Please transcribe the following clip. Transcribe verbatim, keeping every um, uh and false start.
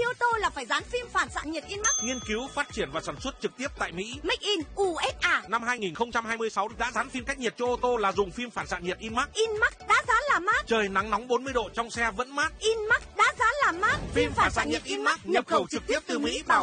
ô tô là phải dán phim phản xạ nhiệt Inmax. Nghiên cứu, phát triển và sản xuất trực tiếp tại Mỹ. Make in u ét a. Năm hai nghìn không trăm hai mươi sáu đã dán phim cách nhiệt cho ô tô là dùng phim phản xạ nhiệt Inmax. Inmax đã dán là mát. Trời nắng nóng bốn mươi độ trong xe vẫn mát. Inmax đã dán là mát. Phim phản xạ nhiệt Inmax nhập khẩu trực tiếp từ Mỹ, bảo